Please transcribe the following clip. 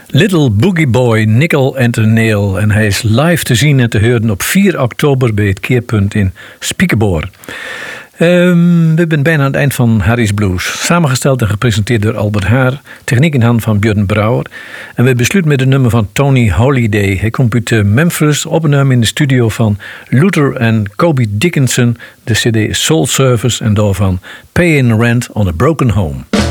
Little Boogie Boy, Nickel and the Nail. En hij is live te zien en te horen op 4 oktober bij het Keerpunt in Spiekenboor. We zijn bijna aan het eind van Harry's Blues. Samengesteld en gepresenteerd door Albert Haar. Techniek in handen van Björn Brouwer. En we besluiten met een nummer van Tony Holiday. Hij komt uit Memphis, opgenomen in de studio van Luther en Kobe Dickinson. De cd Soul Service en daarvan Paying Rent on a Broken Home.